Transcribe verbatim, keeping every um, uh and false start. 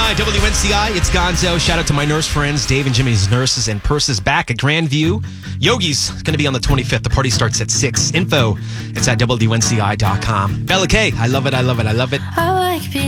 nine, W N C I, it's Gonzo. Shout out to my nurse friends, Dave and Jimmy's Nurses and Purses back at Grandview. Yogi's going to be on the twenty-fifth. The party starts at six. Info, it's at W N C I dot com. Bella K, I love it, I love it, I love it. I like being